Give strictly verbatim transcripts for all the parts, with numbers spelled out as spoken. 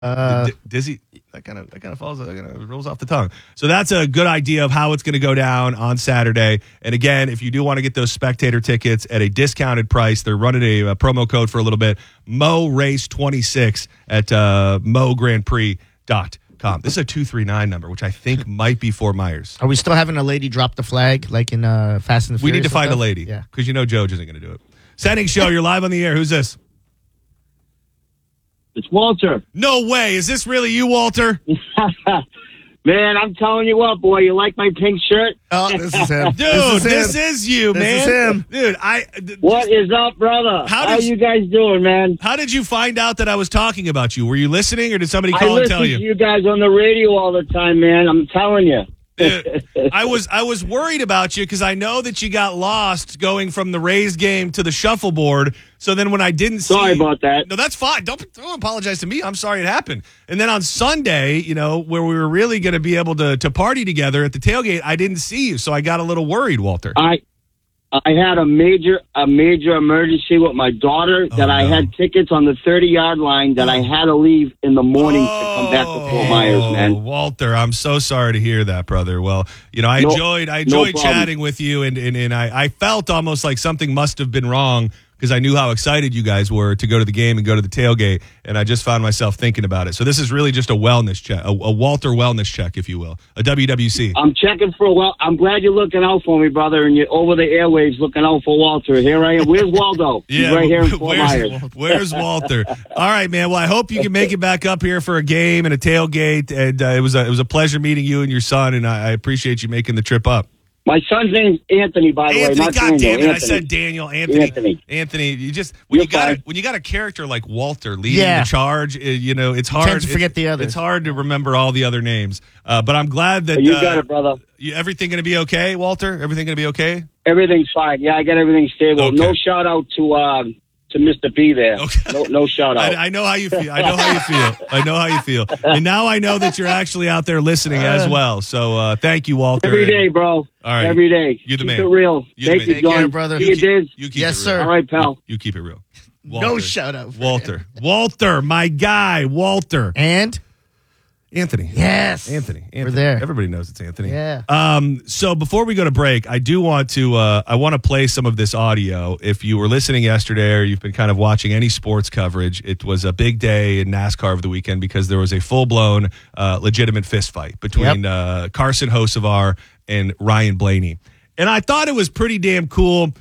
Uh, D- Dizzy, that kind of that kind of falls, that kind of rolls off the tongue. So that's a good idea of how it's going to go down on Saturday. And again, if you do want to get those spectator tickets at a discounted price, they're running a, a promo code for a little bit. Mo Race twenty-six at uh, mo grand prix dot com. This is a two three nine number, which I think might be Fort Myers. Are we still having a lady drop the flag like in uh, Fast and the We Furious? need to find stuff? a lady, Yeah. because you know Joe isn't going to do it. Setting show, you're live on the air. Who's this? It's Walter. No way. Is this really you, Walter? Man, I'm telling you what, boy. You like my pink shirt? Oh, this is him. Dude, this is, this him. is you, This man. is him. Dude, I. th- What is up, brother? How How, did you guys doing, man? How did you find out that I was talking about you? Were you listening, or did somebody I call and listen tell to you? you guys on the radio all the time, man. I'm telling you. Dude, I was I was worried about you because I know that you got lost going from the Rays game to the shuffleboard. So then when I didn't see, Sorry about that. No, that's fine. Don't, don't apologize to me. I'm sorry it happened. And then on Sunday, you know, where we were really going to be able to to party together at the tailgate, I didn't see you, so I got a little worried, Walter. I I had a major a major emergency with my daughter that Oh, I no. had tickets on the thirty-yard line that I had to leave in the morning to come back to Fort Myers, Oh, man. Walter, I'm so sorry to hear that, brother. Well, you know, I No- enjoyed I no enjoyed problem. chatting with you, and and, and I, I felt almost like something must have been wrong because I knew how excited you guys were to go to the game and go to the tailgate, and I just found myself thinking about it. So this is really just a wellness check, a, a Walter wellness check, if you will, a W W C. I'm checking for well. I'm glad you're looking out for me, brother, and you're over the airwaves looking out for Walter. Here I am. Where's Waldo? He's right here in Fort Myers. where's, where's Walter? All right, man. Well, I hope you can make it back up here for a game and a tailgate. And uh, it was a, it was a pleasure meeting you and your son, and I, I appreciate you making the trip up. My son's name's Anthony, by the way. Anthony, Not God Daniel. damn it! Anthony. I said Daniel. Anthony. Anthony. Anthony. You just when You're you got a, fine. when you got a character like Walter leading Yeah. the charge, uh, you know it's hard tend to forget it- the others. It's hard to remember all the other names. Uh, but I'm glad that You uh, got it, brother. you- everything going to be okay, Walter. Everything going to be okay. Everything's fine. Yeah, I got everything stable. Okay. No shout out to um, to Mister B there. Okay. No, no shout out. I, I know how you feel. I know how you feel. I know how you feel. And now I know that you're actually out there listening as well. So uh, thank you, Walter. Every day, bro. All right. Every day. You're the Keep man. it real. You're the Thank man. you, Take care, John. brother. See you, Diz. You keep Yes, it real. sir. All right, pal. You keep it real. No Walter. shout out. For Walter. him. Walter, my guy, Walter. And Anthony. yes, Anthony. Anthony. We're there. Everybody knows it's Anthony. Yeah. Um, so before we go to break, I do want to uh, I want to play some of this audio. If you were listening yesterday or you've been kind of watching any sports coverage, it was a big day in NASCAR over the weekend because there was a full-blown uh, legitimate fist fight between Yep. uh, Carson Hocevar and Ryan Blaney. And I thought it was pretty damn cool.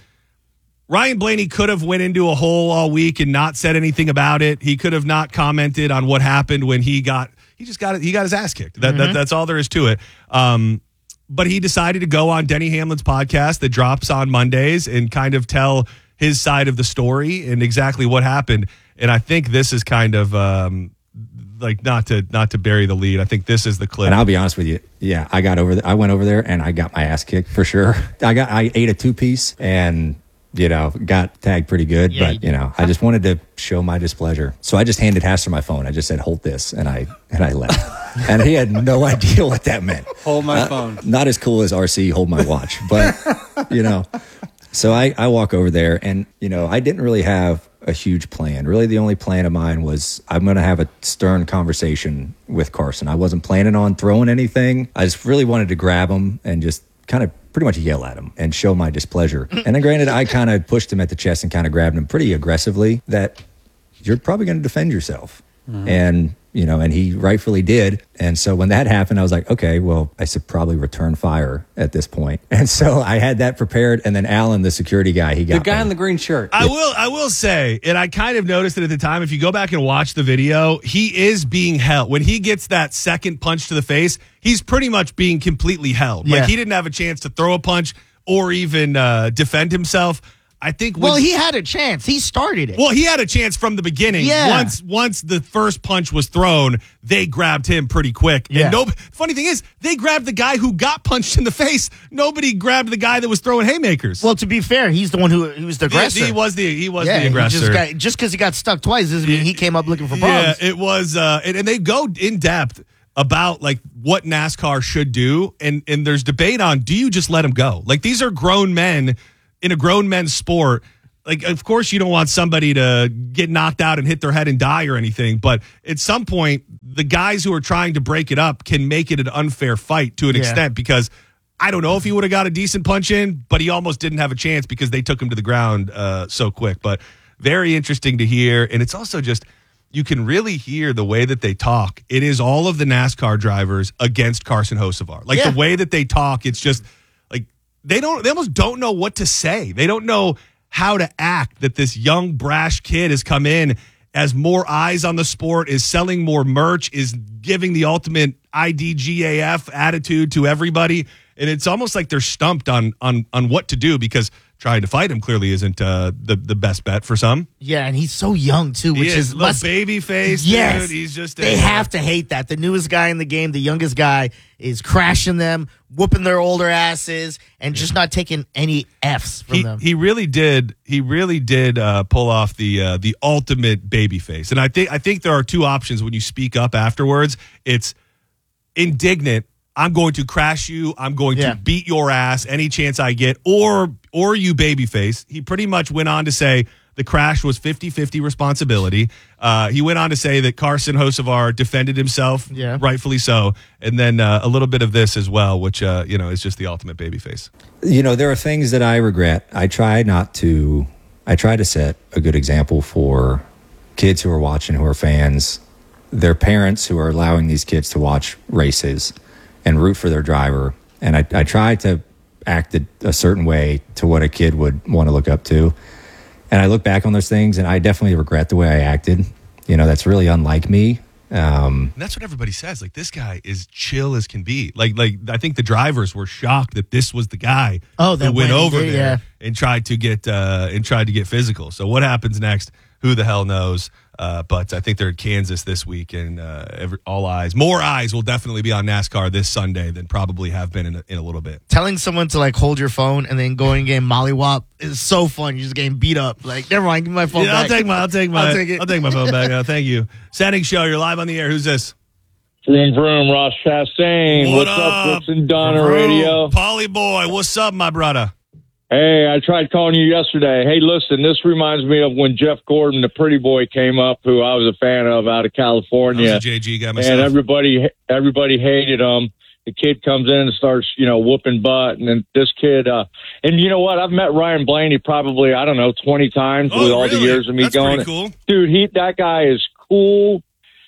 Ryan Blaney could have went into a hole all week and not said anything about it. He could have not commented on what happened when he got he just got he got his ass kicked. That, that that's all there is to it. Um, but he decided to go on Denny Hamlin's podcast that drops on Mondays and kind of tell his side of the story and exactly what happened. And I think this is kind of um, like not to not to bury the lead. I think this is the clip. And I'll be honest with you, yeah, I got over. There, I went over there and I got my ass kicked for sure. I got I ate a two piece and you know got tagged pretty good, Yeah, but you know I just wanted to show my displeasure. So I just handed Haster my phone. I just said, "Hold this," and I and I left. And he had no idea what that meant. Hold my Uh, phone. Not as cool as R C hold my watch, but you know. So I, I walk over there and, you know, I didn't really have a huge plan. Really, the only plan of mine was I'm going to have a stern conversation with Carson. I wasn't planning on throwing anything. I just really wanted to grab him and just kind of pretty much yell at him and show my displeasure. And then granted, I kind of pushed him at the chest and kind of grabbed him pretty aggressively that you're probably going to defend yourself. Mm-hmm. And, you know, and he rightfully did. And so when that happened, I was like, okay, well, I should probably return fire at this point. And so I had that prepared. And then Alan, the security guy, he got The guy me. in the green shirt. I will I will say, and I kind of noticed it at the time, if you go back and watch the video, he is being held. When he gets that second punch to the face, he's pretty much being completely held. Yeah. Like he didn't have a chance to throw a punch or even uh, defend himself. I think when, well, he had a chance. He started it. well, he had a chance from the beginning. Yeah. Once once the first punch was thrown, they grabbed him pretty quick. Yeah. And no, funny thing is, they grabbed the guy who got punched in the face. Nobody grabbed the guy that was throwing haymakers. Well, to be fair, he's the one who, who was the aggressor. he, he was the he was yeah, the aggressor. He just got, just because he got stuck twice doesn't mean he came up looking for problems. Yeah, it was, uh, and, and they go in depth about like what NASCAR should do, and and there's debate on do you just let him go? Like these are grown men in a grown men's sport. like, of course, you don't want somebody to get knocked out and hit their head and die or anything. But at some point, the guys who are trying to break it up can make it an unfair fight to an Yeah. extent, because I don't know if he would have got a decent punch in, but he almost didn't have a chance because they took him to the ground uh, so quick. But very interesting to hear. And it's also just, you can really hear the way that they talk. It is all of the NASCAR drivers against Carson Hocevar. Like Yeah. the way that they talk, it's just like they don't, they almost don't know what to say. They don't know how to act, that this young, brash kid has come in, has more eyes on the sport, is selling more merch, is giving the ultimate I D G A F attitude to everybody. And it's almost like they're stumped on on on what to do, because trying to fight him clearly isn't uh, the, the best bet for some. Yeah, and he's so young, too, which He is, is little must- baby face, Yes. dude. He's just a, They have to hate that. The newest guy in the game, the youngest guy, is crashing them, whooping their older asses, and just not taking any Fs from He, them. he really did. He really did uh, pull off the uh, the ultimate baby face. And I think I think there are two options when you speak up afterwards. It's indignant. I'm going to crash you. I'm going Yeah. to beat your ass any chance I get, or or you babyface. He pretty much went on to say the crash was fifty-fifty responsibility. Uh, he went on to say that Carson Hocevar defended himself, Yeah. rightfully so, and then uh, a little bit of this as well, which uh, you know is just the ultimate babyface. You know, there are things that I regret. I try not to, I try to set a good example for kids who are watching, who are fans, their parents who are allowing these kids to watch races and root for their driver. And I, I try to act a, a certain way to what a kid would want to look up to. And I look back on those things, and I definitely regret the way I acted. You know, that's really unlike me. Um, And that's what everybody says. Like, this guy is chill as can be. Like, like I think the drivers were shocked that this was the guy Oh, who that went went over there, there yeah. and tried to get uh, and tried to get physical. So what happens next? Who the hell knows? Uh, but I think they're in Kansas this week, and uh, every, all eyes, more eyes will definitely be on NASCAR this Sunday than probably have been in a, in a little bit. Telling someone to like hold your phone and then going and getting mollywop is so fun. You're just getting beat up. Like, never mind, give me my phone Yeah, I'll back. take my, I'll take my, I'll take it. I'll take my phone back now. Thank you. Setting show. You're live on the air. Who's this? Vroom, vroom, Ross Chastain. What What's up? up, Brooks and Donna Bro, Radio? Polly boy, what's up, my brother? Hey, I tried calling you yesterday. Hey, listen, this reminds me of when Jeff Gordon, the pretty boy, came up, who I was a fan of out of I was California. a J G guy myself. And everybody everybody hated him. The kid comes in and starts, you know, whooping butt. And then this kid, uh, and you know what? I've met Ryan Blaney probably, I don't know, twenty times Oh, with all the really? years of me That's going. pretty cool. Dude, he that guy is cool.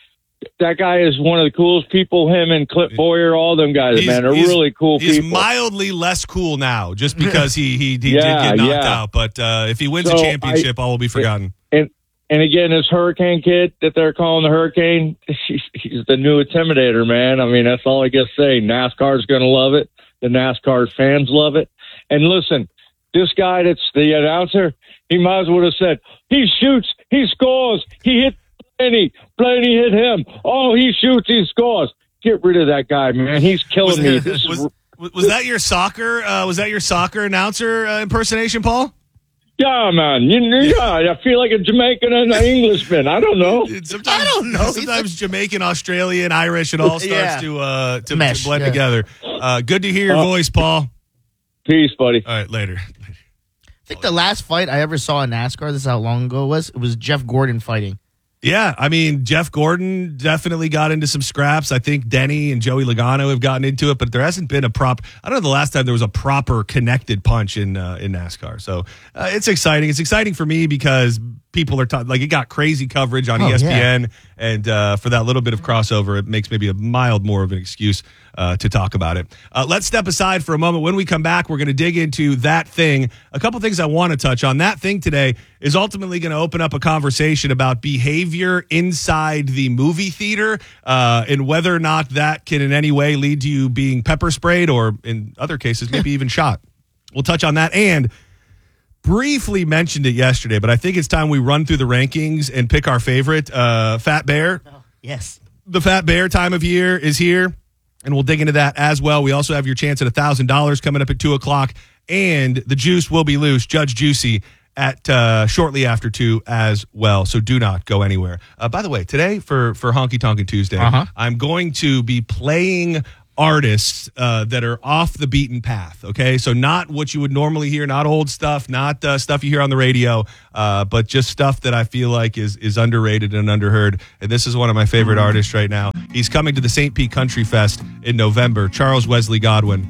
That guy is one of the coolest people. Him and Clip Boyer, all them guys, He's- man, are he's- really cool He's people. mildly less cool now, just because he he, he Yeah, did get knocked yeah. out. But uh, if he wins So a championship, all will be forgotten. And and again, this Hurricane kid that they're calling the Hurricane, he's, he's the new Intimidator, man. I mean, that's all I guess say. NASCAR's going to love it. The NASCAR fans love it. And listen, this guy that's the announcer, he might as well have said, he shoots, he scores, he hit Blaney, Blaney hit him. Oh, he shoots, he scores. Get rid of that guy, man. He's killing Was, me. This was, is, was that your soccer? Uh, was that your soccer announcer uh, impersonation, Paul? yeah, man. You, yeah, I feel like a Jamaican and an Englishman. I don't know. Sometimes, I don't know. Sometimes Jamaican, Australian, Irish, it all starts Yeah. to, uh, to, Mesh, to blend yeah. together. Uh, good to hear your Uh, voice, Paul. Peace, buddy. All right, later. I think the last fight I ever saw in NASCAR, this is how long ago it was, it was Jeff Gordon fighting. Yeah, I mean, Jeff Gordon definitely got into some scraps. I think Denny and Joey Logano have gotten into it, but there hasn't been a prop. I don't know the last time there was a proper connected punch in uh, in NASCAR. So uh, it's exciting. It's exciting for me because people are talking, like, it got crazy coverage on Oh, E S P N, yeah. and uh, for that little bit of crossover, it makes maybe a mild more of an excuse uh, to talk about it. Uh, let's step aside for a moment. When we come back, we're going to dig into that thing. A couple things I want to touch on. That thing today is ultimately going to open up a conversation about behavior inside the movie theater uh, and whether or not that can in any way lead to you being pepper sprayed or, in other cases, maybe even shot. We'll touch on that, and briefly mentioned it yesterday, but I think it's time we run through the rankings and pick our favorite. Uh, Fat Bear. Oh, yes. The Fat Bear time of year is here, and we'll dig into that as well. We also have your chance at one thousand dollars coming up at two o'clock, and the juice will be loose, Judge Juicy, at uh, shortly after two as well. So do not go anywhere. Uh, by the way, today for, for Honky Tonkin' Tuesday, Uh-huh. I'm going to be playing artists uh, that are off the beaten path, okay? So not what you would normally hear, not old stuff, not uh, stuff you hear on the radio, uh, but just stuff that I feel like is is underrated and underheard. And this is one of my favorite artists right now. He's coming to the Saint Pete Country Fest in November, Charles Wesley Godwin.